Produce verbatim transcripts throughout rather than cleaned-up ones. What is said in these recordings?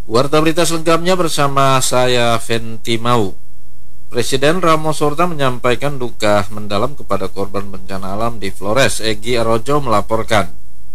Warta berita selengkapnya bersama saya Fenty Mau. Presiden Ramos Horta menyampaikan duka mendalam kepada korban bencana alam di Flores. Egy Arojo melaporkan.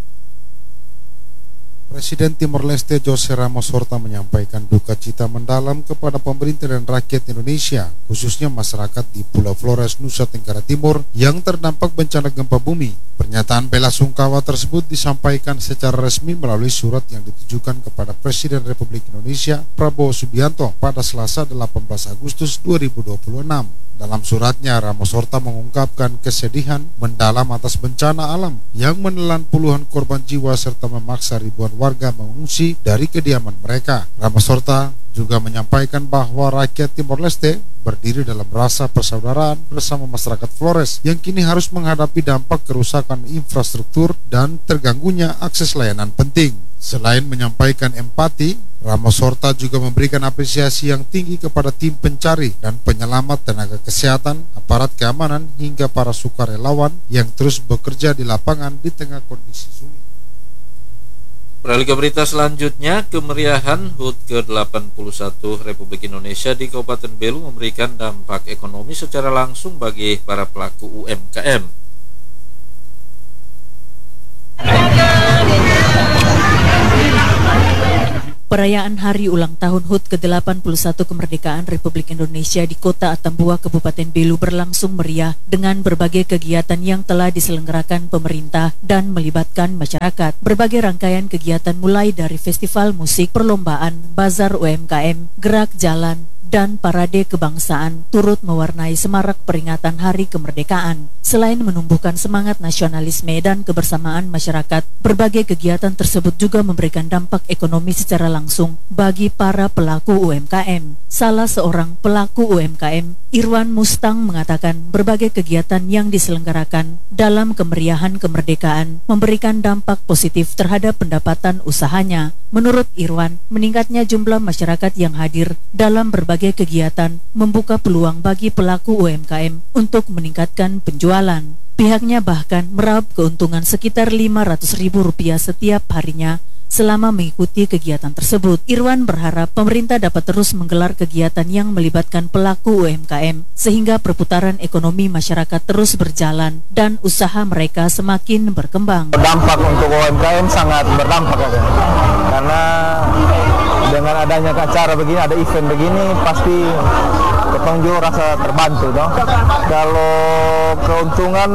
Presiden Timor Leste José Ramos Horta menyampaikan duka cita mendalam kepada pemerintah dan rakyat Indonesia, khususnya masyarakat di Pulau Flores, Nusa Tenggara Timur yang terdampak bencana gempa bumi. Pernyataan bela sungkawa tersebut disampaikan secara resmi melalui surat yang ditujukan kepada Presiden Republik Indonesia Prabowo Subianto pada Selasa delapan belas Agustus dua ribu dua puluh enam. Dalam suratnya, Ramos Horta mengungkapkan kesedihan mendalam atas bencana alam yang menelan puluhan korban jiwa serta memaksa ribuan warga mengungsi dari kediaman mereka. Ramos Horta juga menyampaikan bahwa rakyat Timor Leste berdiri dalam rasa persaudaraan bersama masyarakat Flores yang kini harus menghadapi dampak kerusakan infrastruktur dan terganggunya akses layanan penting. Selain menyampaikan empati, Ramos Horta juga memberikan apresiasi yang tinggi kepada tim pencari dan penyelamat, tenaga kesehatan, aparat keamanan, hingga para sukarelawan yang terus bekerja di lapangan di tengah kondisi sulit. Beralih ke berita selanjutnya, kemeriahan H U T ke delapan puluh satu Republik Indonesia di Kabupaten Belu memberikan dampak ekonomi secara langsung bagi para pelaku U M K M. Perayaan Hari Ulang Tahun H U T ke delapan puluh satu Kemerdekaan Republik Indonesia di Kota Atambua, Kabupaten Belu berlangsung meriah dengan berbagai kegiatan yang telah diselenggarakan pemerintah dan melibatkan masyarakat. Berbagai rangkaian kegiatan mulai dari festival musik, perlombaan, bazar U M K M, gerak jalan, dan parade kebangsaan turut mewarnai semarak peringatan Hari Kemerdekaan. Selain menumbuhkan semangat nasionalisme dan kebersamaan masyarakat, berbagai kegiatan tersebut juga memberikan dampak ekonomi secara langsung bagi para pelaku U M K M. Salah seorang pelaku U M K M, Irwan Mustang, mengatakan berbagai kegiatan yang diselenggarakan dalam kemeriahan kemerdekaan memberikan dampak positif terhadap pendapatan usahanya. Menurut Irwan, meningkatnya jumlah masyarakat yang hadir dalam berbagai kegiatan membuka peluang bagi pelaku U M K M untuk meningkatkan penjualan. Pihaknya bahkan meraup keuntungan sekitar lima ratus ribu rupiah setiap harinya selama mengikuti kegiatan tersebut. Irwan berharap pemerintah dapat terus menggelar kegiatan yang melibatkan pelaku U M K M sehingga perputaran ekonomi masyarakat terus berjalan dan usaha mereka semakin berkembang. Dampak untuk U M K M sangat berdampak ya, karena dengan adanya acara begini, ada event begini, pasti ketong juga rasa terbantu toh. Kalau keuntungan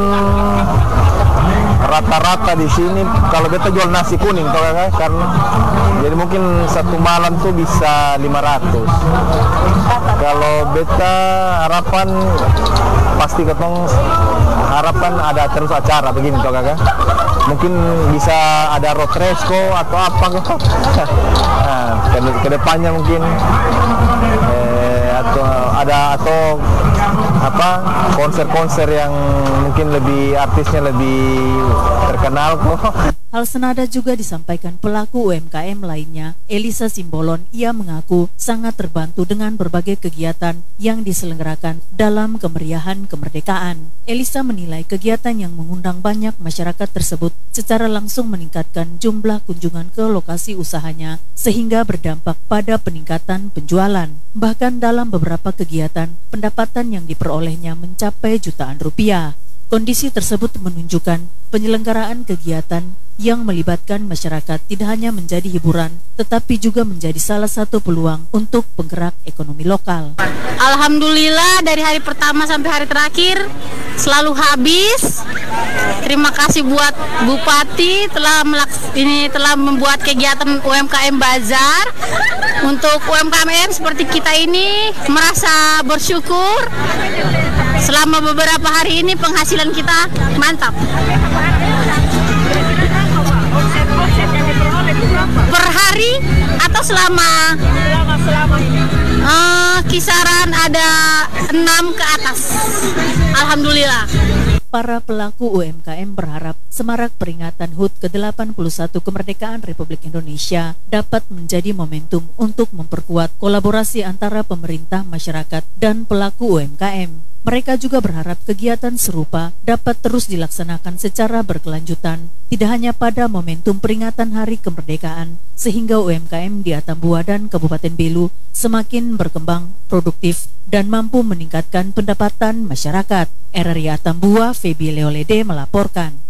rata-rata di sini, kalau beta jual nasi kuning toh kan, karena jadi mungkin satu malam tuh bisa lima ratus. Kalau beta harapan pasti ketong harapan ada terus acara begini toh kan. Mungkin bisa ada road resco atau apa kok. Nah, ke depannya mungkin eh, atau ada atau apa konser-konser yang mungkin lebih artisnya lebih terkenal kok. Hal senada juga disampaikan pelaku U M K M lainnya, Elisa Simbolon. Ia mengaku sangat terbantu dengan berbagai kegiatan yang diselenggarakan dalam kemeriahan kemerdekaan. Elisa menilai kegiatan yang mengundang banyak masyarakat tersebut secara langsung meningkatkan jumlah kunjungan ke lokasi usahanya sehingga berdampak pada peningkatan penjualan. Bahkan dalam beberapa kegiatan, pendapatan yang diperolehnya mencapai jutaan rupiah. Kondisi tersebut menunjukkan penyelenggaraan kegiatan yang melibatkan masyarakat tidak hanya menjadi hiburan, tetapi juga menjadi salah satu peluang untuk penggerak ekonomi lokal. Alhamdulillah, dari hari pertama sampai hari terakhir selalu habis. Terima kasih buat Bupati telah melaks ini telah membuat kegiatan U M K M Bazar. Untuk U M K M seperti kita ini merasa bersyukur. Selama beberapa hari ini penghasilan kita mantap. Per hari atau selama? Selama selama ini. Uh, kisaran ada enam ke atas. Alhamdulillah. Para pelaku U M K M berharap semarak peringatan H U T ke delapan puluh satu Kemerdekaan Republik Indonesia dapat menjadi momentum untuk memperkuat kolaborasi antara pemerintah, masyarakat, dan pelaku U M K M. Mereka juga berharap kegiatan serupa dapat terus dilaksanakan secara berkelanjutan, tidak hanya pada momentum peringatan Hari Kemerdekaan, sehingga U M K M di Atambua dan Kabupaten Belu semakin berkembang, produktif, dan mampu meningkatkan pendapatan masyarakat. R R I Atambua, Feby Leolede melaporkan.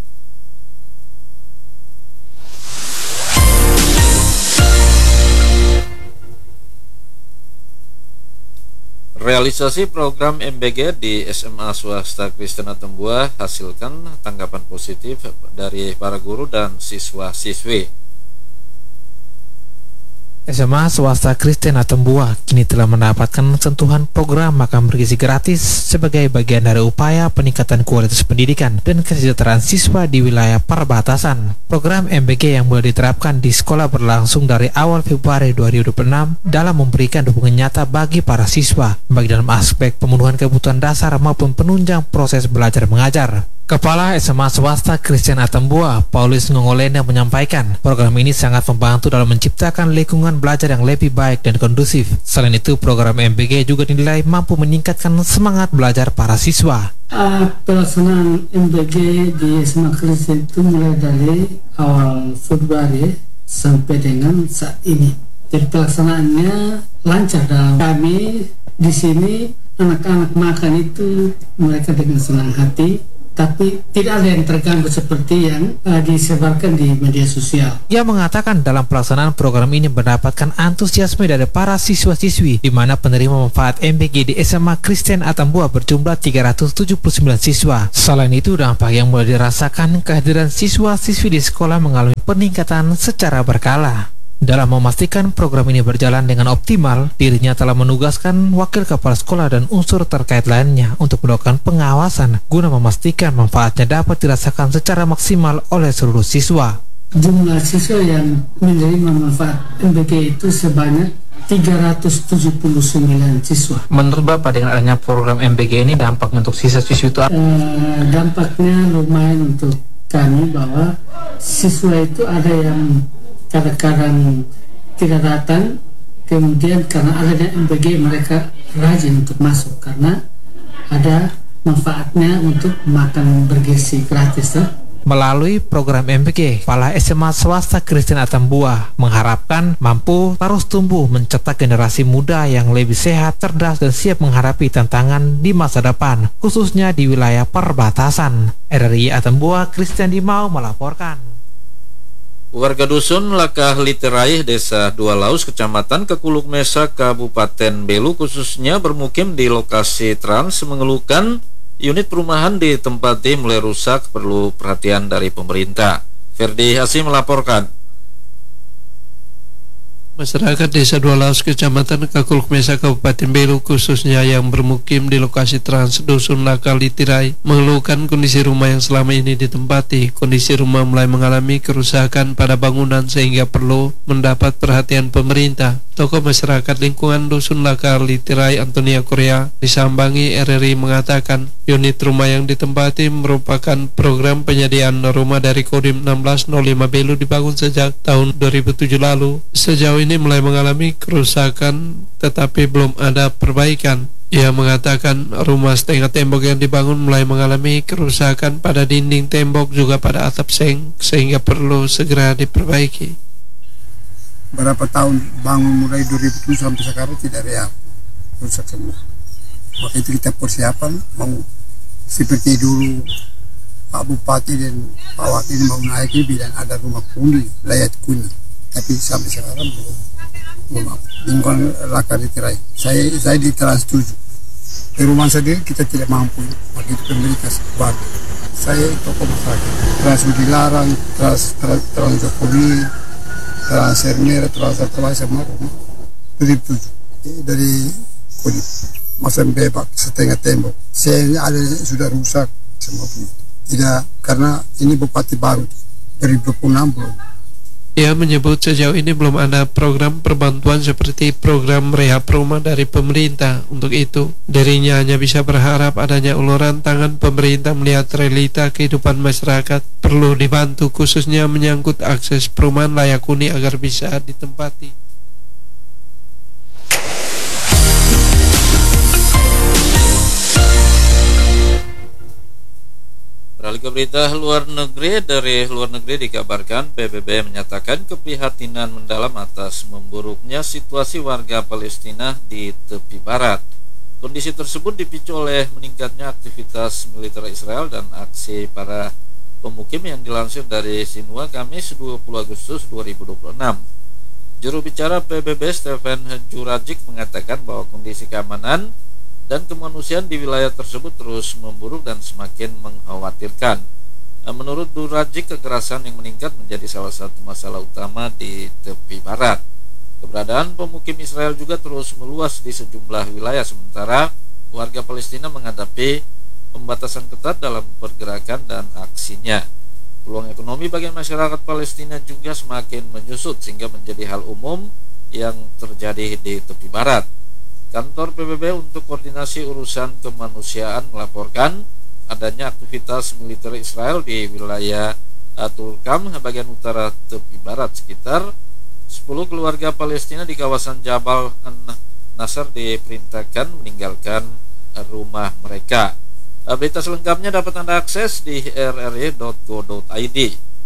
Realisasi program M B G di S M A swasta Kristen Atambua hasilkan tanggapan positif dari para guru dan siswa-siswi. S M A swasta Kristen Atambua kini telah mendapatkan sentuhan program makan bergizi gratis sebagai bagian dari upaya peningkatan kualitas pendidikan dan kesejahteraan siswa di wilayah perbatasan. Program M B G yang mulai diterapkan di sekolah berlangsung dari awal Februari dua ribu dua puluh enam dalam memberikan dukungan nyata bagi para siswa, baik dalam aspek pemenuhan kebutuhan dasar maupun penunjang proses belajar mengajar. Kepala S M A swasta Kristen Atambua, Paulus Ngongolena menyampaikan, program ini sangat membantu dalam menciptakan lingkungan belajar yang lebih baik dan kondusif. Selain itu, program M B G juga dinilai mampu meningkatkan semangat belajar para siswa. Uh, pelaksanaan M B G di S M A Kristen itu mulai dari awal Februari sampai dengan saat ini. Jadi pelaksanaannya lancar dalam kami di sini anak-anak makan itu mereka dengan senang hati. Tapi tidak ada yang terganggu seperti yang uh, disebarkan di media sosial. Ia mengatakan dalam pelaksanaan program ini mendapatkan antusiasme dari para siswa-siswi, di mana penerima manfaat M B G di S M A Kristen Atambua berjumlah tiga ratus tujuh puluh sembilan siswa. Selain itu, dampak yang mulai dirasakan kehadiran siswa-siswi di sekolah mengalami peningkatan secara berkala. Dalam memastikan program ini berjalan dengan optimal, dirinya telah menugaskan wakil kepala sekolah dan unsur terkait lainnya untuk melakukan pengawasan guna memastikan manfaatnya dapat dirasakan secara maksimal oleh seluruh siswa. Jumlah siswa yang menerima manfaat M B G itu sebanyak tiga ratus tujuh puluh sembilan siswa. Menurut Bapak, dengan adanya program M B G ini dampaknya untuk siswa-siswi itu apa? Uh, dampaknya lumayan untuk kami, bahwa siswa itu ada yang kadang-kadang tidak datang, kemudian karena adanya M B G mereka rajin untuk masuk karena ada manfaatnya untuk makan bergizi gratis. Eh? Melalui program M B G, Kepala S M A swasta Kristen Atambua mengharapkan mampu terus tumbuh mencetak generasi muda yang lebih sehat, cerdas, dan siap menghadapi tantangan di masa depan, khususnya di wilayah perbatasan. R R I Atambua, Christian Dimau melaporkan. Warga dusun Lakah Literai, Desa Dua Laus, Kecamatan Kekuluk Mesa, Kabupaten Belu khususnya bermukim di lokasi trans mengeluhkan unit perumahan ditempati mulai rusak, perlu perhatian dari pemerintah. Ferdi Hasim melaporkan. Masyarakat Desa Dua Laus, Kecamatan Kekuluk Mesa, Kabupaten Belu khususnya yang bermukim di lokasi trans Dusun Lakah Literai mengeluhkan kondisi rumah yang selama ini ditempati. Kondisi rumah mulai mengalami kerusakan pada bangunan sehingga perlu mendapat perhatian pemerintah. Tokoh masyarakat lingkungan Dusun Lakah Literai, Antonia Korea, disambangi R R I mengatakan unit rumah yang ditempati merupakan program penyediaan rumah dari Kodim enam belas nol lima Belu dibangun sejak tahun dua ribu tujuh lalu. Sejauh ini mulai mengalami kerusakan tetapi belum ada perbaikan. Ia mengatakan rumah setengah tembok yang dibangun mulai mengalami kerusakan pada dinding tembok juga pada atap seng sehingga perlu segera diperbaiki. Berapa tahun bangun mulai dua ribu tujuh sampai sekarang tidak real, rusak semua. Maka itu kita persiapan mau seperti dulu Pak Bupati dan Pak Wakil mau naik ini bilang ada rumah kuning, layak kuning, tapi sampai sekarang belum. Belum. Lingkungan Lakah Literai, saya saya di Trans tujuh. Di rumah sendiri kita tidak mampu, maka itu pemerintah sebuah. Saya tokoh masyarakat, Trans dilarang, Trans Trans Trans Jokowi, Trans Hermera, Trans Terbaik sama rumah. Dari tujuh, dari Kodip, masa bebak setengah tembok. Saya ada sudah rusak semua punya. Tidak, karena ini bupati baru dari dua puluh enam belum. Ia menyebut sejauh ini belum ada program perbantuan seperti program rehab rumah dari pemerintah. Untuk itu, dirinya hanya bisa berharap adanya uluran tangan pemerintah melihat realita kehidupan masyarakat perlu dibantu, khususnya menyangkut akses perumahan layak huni agar bisa ditempati. Beralih ke berita luar negeri, dari luar negeri dikabarkan P B B menyatakan keprihatinan mendalam atas memburuknya situasi warga Palestina di tepi barat. Kondisi tersebut dipicu oleh meningkatnya aktivitas militer Israel dan aksi para pemukim yang dilansir dari Sinwa Kamis dua puluh Agustus dua ribu dua puluh enam. Juru bicara P B B Stephen Jurajik mengatakan bahwa kondisi keamanan dan kemanusiaan di wilayah tersebut terus memburuk dan semakin mengkhawatirkan. Menurut Jurajik, kekerasan yang meningkat menjadi salah satu masalah utama di tepi barat. Keberadaan pemukim Israel juga terus meluas di sejumlah wilayah, sementara warga Palestina menghadapi pembatasan ketat dalam pergerakan dan aksinya. Peluang ekonomi bagi masyarakat Palestina juga semakin menyusut sehingga menjadi hal umum yang terjadi di tepi barat. Kantor P B B untuk koordinasi urusan kemanusiaan melaporkan adanya aktivitas militer Israel di wilayah Tulkam, bagian utara tepi barat. Sekitar sepuluh keluarga Palestina di kawasan Jabal An-Nasr diperintahkan meninggalkan rumah mereka. Berita selengkapnya dapat Anda akses di r r y dot go dot i d.